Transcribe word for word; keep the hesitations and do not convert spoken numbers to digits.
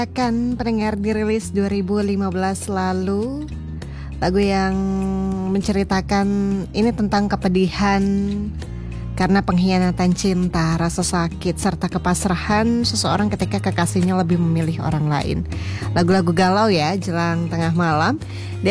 Akan pendengar dirilis dua ribu lima belas lalu. Lagu yang menceritakan ini tentang kepedihan karena pengkhianatan cinta, rasa sakit, serta kepasrahan seseorang ketika kekasihnya lebih memilih orang lain. Lagu-lagu galau ya, jelang tengah malam.